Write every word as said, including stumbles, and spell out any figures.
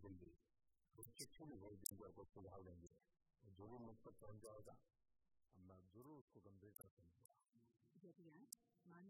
जल्दी शिक्षण भेजेंगे, आपको सुझाव देंगे, जरूर मुझ तक पहुँच जाएगा, मैं जरूर उसको गंभीरता समझूंगा। यदि आप